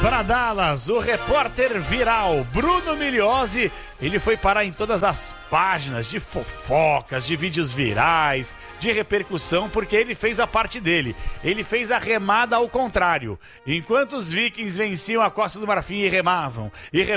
Para Dallas, o repórter viral Bruno Migliosi, ele foi parar em todas as páginas de fofocas, de vídeos virais, de repercussão, porque ele fez a parte dele. Ele fez a remada ao contrário. Enquanto os vikings venciam a Costa do Marfim e remavam,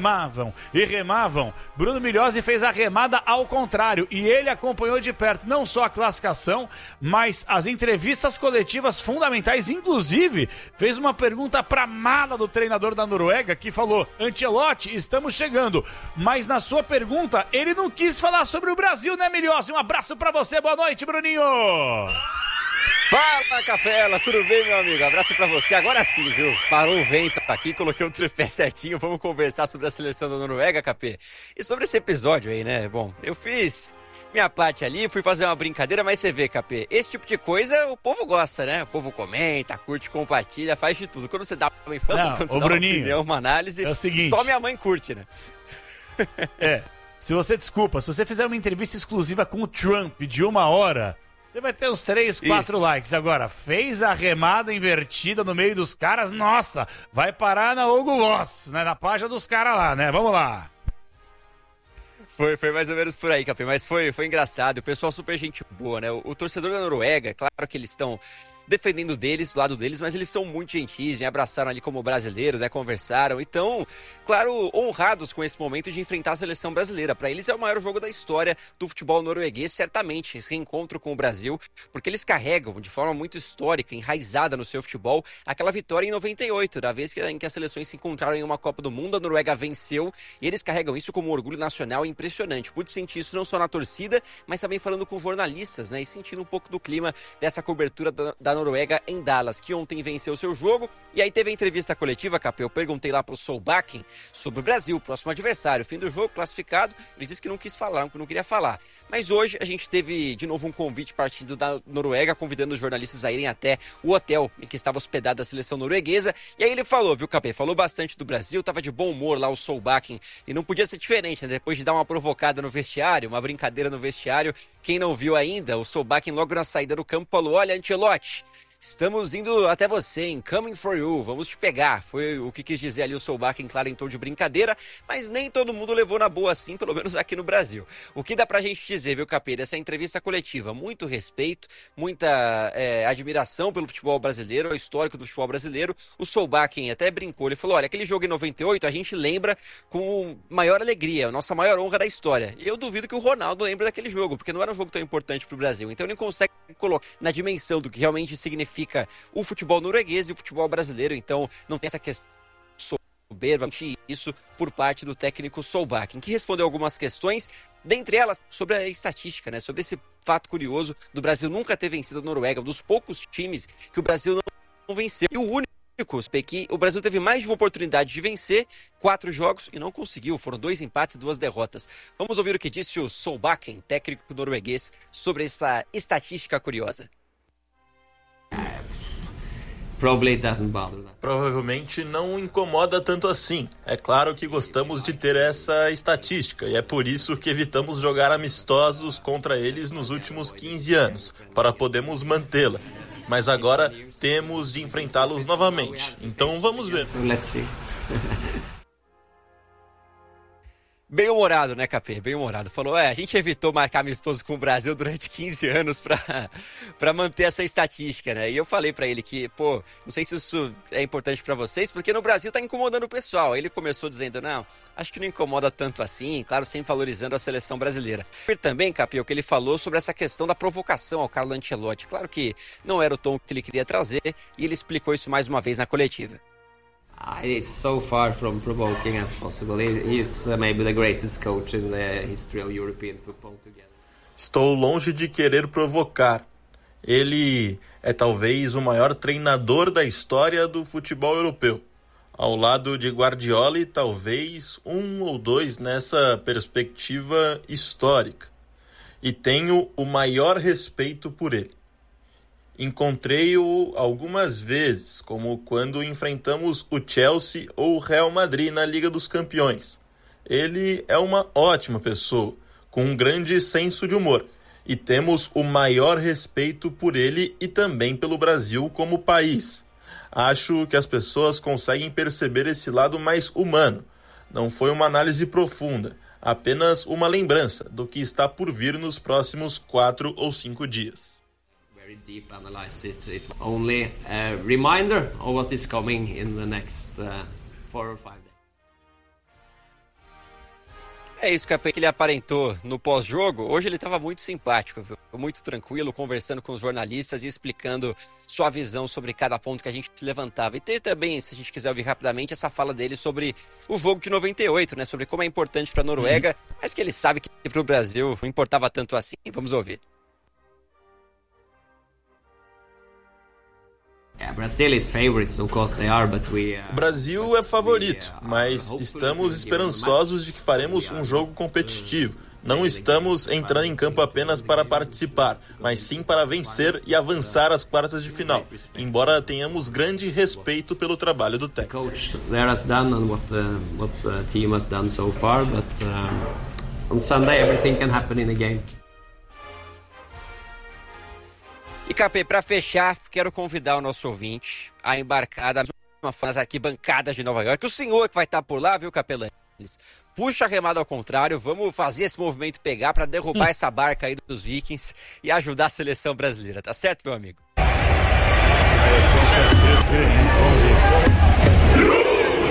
Bruno Migliosi fez a remada ao contrário. E ele acompanhou de perto não só a classificação, mas as entrevistas coletivas fundamentais. Inclusive, fez uma pergunta pra mala do treinador da Noruega, que falou: Ancelotti, estamos chegando. Mas na sua pergunta, ele não quis falar sobre o Brasil, né, Migliosi? Um abraço pra você, boa noite, Bruninho! Fala, Capela, tudo bem, meu amigo? Abraço pra você. Agora sim, viu? Parou o vento aqui, coloquei o tripé certinho. Vamos conversar sobre a seleção da Noruega, Capê. E sobre esse episódio aí, né? Bom, eu fiz minha parte ali, fui fazer uma brincadeira, mas você vê, Capê, esse tipo de coisa o povo gosta, né? O povo comenta, curte, compartilha, faz de tudo. Quando você dá uma infância, quando você dá uma opinião, uma análise, é o seguinte, só minha mãe curte, né? Se você fizer uma entrevista exclusiva com o Trump de 1 hora, você vai ter uns 3, 4 likes. Agora, fez a remada invertida no meio dos caras, nossa, vai parar na Hugo Boss, né? Na página dos caras lá, né? Vamos lá. Foi mais ou menos por aí, Capê, mas foi engraçado, o pessoal super gente boa, né? O torcedor da Noruega, claro que eles estão defendendo deles, do lado deles, mas eles são muito gentis, me abraçaram ali como brasileiros, né, conversaram, então, claro, honrados com esse momento de enfrentar a seleção brasileira. Para eles é o maior jogo da história do futebol norueguês, certamente, esse reencontro com o Brasil, porque eles carregam de forma muito histórica, enraizada no seu futebol, aquela vitória em 98, da vez em que as seleções se encontraram em uma Copa do Mundo, a Noruega venceu, e eles carregam isso como um orgulho nacional impressionante. Pude sentir isso não só na torcida, mas também falando com jornalistas, né, e sentindo um pouco do clima dessa cobertura da Noruega em Dallas, que ontem venceu seu jogo, e aí teve a entrevista coletiva, Capê, eu perguntei lá pro Solbakken sobre o Brasil, próximo adversário, fim do jogo, classificado, ele disse que não quis falar, que não queria falar, mas hoje a gente teve de novo um convite partindo da Noruega, convidando os jornalistas a irem até o hotel em que estava hospedada a seleção norueguesa, e aí ele falou, viu, Capê, falou bastante do Brasil, tava de bom humor lá o Solbakken, e não podia ser diferente, né, depois de dar uma provocada no vestiário, uma brincadeira no vestiário, quem não viu ainda, o Solbakken logo na saída do campo falou: olha, Ancelotti, estamos indo até você, hein? Coming for you, vamos te pegar. Foi o que quis dizer ali o Solbakken, claro, em tom de brincadeira, mas nem todo mundo levou na boa assim, pelo menos aqui no Brasil. O que dá pra gente dizer, viu, Capê, dessa entrevista coletiva? Muito respeito, muita admiração pelo futebol brasileiro, o histórico do futebol brasileiro. O Solbakken até brincou, ele falou: olha, aquele jogo em 98 a gente lembra com maior alegria, a nossa maior honra da história. E eu duvido que o Ronaldo lembre daquele jogo, porque não era um jogo tão importante pro Brasil. Então ele consegue colocar na dimensão do que realmente significa o futebol norueguês e o futebol brasileiro, então não tem essa questão soberba, isso por parte do técnico Solbakken, que respondeu algumas questões, dentre elas sobre a estatística, né, sobre esse fato curioso do Brasil nunca ter vencido a Noruega, um dos poucos times que o Brasil não venceu, e o único que o Brasil teve mais de uma oportunidade de vencer, 4 jogos e não conseguiu, foram 2 empates e 2 derrotas. Vamos ouvir o que disse o Solbakken, técnico norueguês, sobre essa estatística curiosa. Provavelmente não incomoda tanto assim. É claro que gostamos de ter essa estatística e é por isso que evitamos jogar amistosos contra eles nos últimos 15 anos, para podermos mantê-la. Mas agora temos de enfrentá-los novamente. Então vamos ver. Bem-humorado, né, Capê? Bem-humorado. Falou, a gente evitou marcar amistoso com o Brasil durante 15 anos pra manter essa estatística, né? E eu falei pra ele que, não sei se isso é importante pra vocês, porque no Brasil tá incomodando o pessoal. Aí ele começou dizendo, não, acho que não incomoda tanto assim, claro, sempre valorizando a seleção brasileira. E também, Capê, o que ele falou sobre essa questão da provocação ao Carlo Ancelotti. Claro que não era o tom que ele queria trazer, e ele explicou isso mais uma vez na coletiva. It's so far from provoking as possible. He's maybe the greatest coach in the history of European football together. Estou longe de querer provocar. Ele é talvez o maior treinador da história do futebol europeu. Ao lado de Guardiola e talvez 1 ou 2 nessa perspectiva histórica. E tenho o maior respeito por ele. Encontrei-o algumas vezes, como quando enfrentamos o Chelsea ou o Real Madrid na Liga dos Campeões. Ele é uma ótima pessoa, com um grande senso de humor, e temos o maior respeito por ele e também pelo Brasil como país. Acho que as pessoas conseguem perceber esse lado mais humano. Não foi uma análise profunda, apenas uma lembrança do que está por vir nos próximos 4 ou 5 dias. Very deep analysis. It's only a reminder of what is coming in the next 4 or 5 days. É isso, Capê, que ele aparentou no pós-jogo. Hoje ele estava muito simpático, viu? Muito tranquilo, conversando com os jornalistas e explicando sua visão sobre cada ponto que a gente levantava. E tem também, se a gente quiser ouvir rapidamente, essa fala dele sobre o jogo de 98, né? Sobre como é importante para a Noruega, mas que ele sabe que para o Brasil não importava tanto assim. Vamos ouvir. O Brasil é favorito, mas estamos esperançosos de que faremos um jogo competitivo. Não estamos entrando em campo apenas para participar, mas sim para vencer e avançar às quartas de final, embora tenhamos grande respeito pelo trabalho do técnico. E, Capê, para fechar, quero convidar o nosso ouvinte a embarcar da mesma forma nas arquibancadas de Nova York. O senhor que vai estar por lá, viu, Capelanes? Puxa a remada ao contrário, vamos fazer esse movimento pegar para derrubar essa barca aí dos Vikings e ajudar a seleção brasileira, tá certo, meu amigo? Eu sou um perfeito experimento, vamos ver.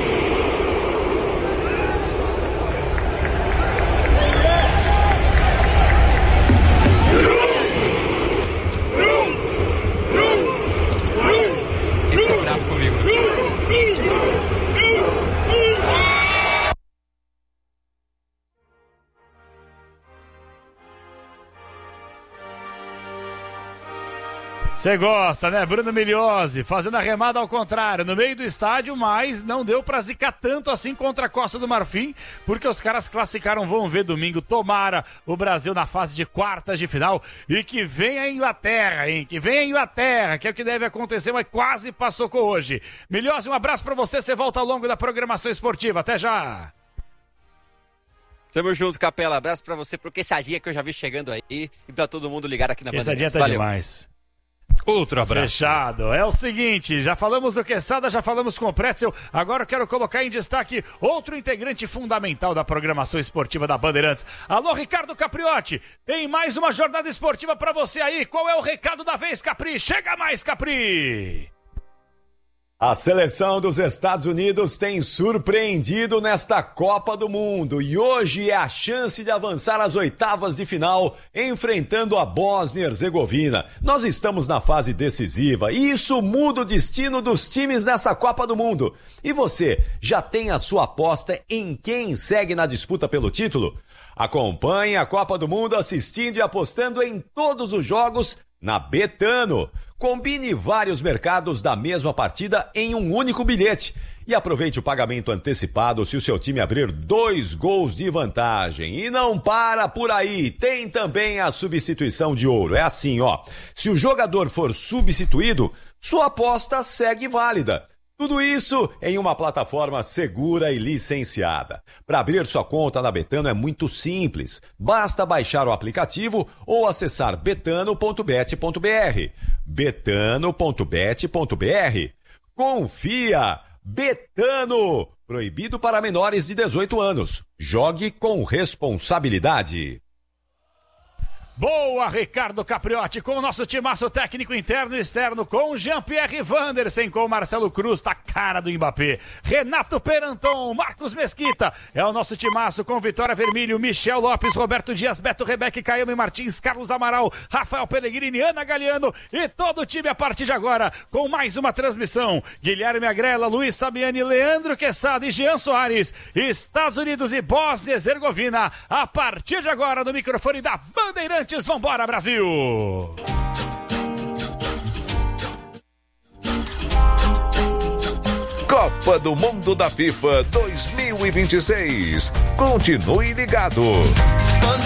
Você gosta, né? Bruno Migliozzi fazendo a remada ao contrário, no meio do estádio, mas não deu pra zicar tanto assim contra a Costa do Marfim, porque os caras classificaram, vão ver domingo, tomara o Brasil na fase de quartas de final e que venha a Inglaterra, hein? Que venha a Inglaterra, que é o que deve acontecer, mas quase passou com hoje. Migliozzi, um abraço pra você volta ao longo da programação esportiva, até já! Tamo junto, Capela, abraço pra você, pro Quesadinha que eu já vi chegando aí e pra todo mundo ligado aqui na Quesadinha tá Valeu. Demais. Outro abraço. Fechado. É o seguinte, já falamos do Quesada, já falamos com o Pretzel, agora eu quero colocar em destaque outro integrante fundamental da programação esportiva da Bandeirantes. Alô, Ricardo Capriotti, tem mais uma jornada esportiva pra você aí. Qual é o recado da vez, Capri? Chega mais, Capri! A seleção dos Estados Unidos tem surpreendido nesta Copa do Mundo e hoje é a chance de avançar às oitavas de final enfrentando a Bósnia e Herzegovina. Nós estamos na fase decisiva e isso muda o destino dos times nessa Copa do Mundo. E você, já tem a sua aposta em quem segue na disputa pelo título? Acompanhe a Copa do Mundo assistindo e apostando em todos os jogos na Betano. Combine vários mercados da mesma partida em um único bilhete e aproveite o pagamento antecipado se o seu time abrir 2 gols de vantagem. E não para por aí, tem também a substituição de ouro. É assim, ó, se o jogador for substituído, sua aposta segue válida. Tudo isso em uma plataforma segura e licenciada. Para abrir sua conta na Betano é muito simples. Basta baixar o aplicativo ou acessar betano.bet.br. betano.bet.br. Confia! Betano! Proibido para menores de 18 anos. Jogue com responsabilidade. Boa, Ricardo Capriotti, com o nosso timaço técnico interno e externo, com Jean-Pierre Wandersen, com Marcelo Cruz, tá cara do Mbappé, Renato Peranton, Marcos Mesquita, é o nosso timaço com Vitória Vermelho, Michel Lopes, Roberto Dias, Beto Rebeque, Caiame Martins, Carlos Amaral, Rafael Pellegrini, Ana Galiano e todo o time a partir de agora, com mais uma transmissão, Guilherme Agrela, Luiz Sabiani, Leandro Quesada e Jean Soares, Estados Unidos e Bósnia e Herzegovina, a partir de agora no microfone da Bandeirantes. Vambora, Brasil! Copa do Mundo da FIFA 2026. Continue ligado.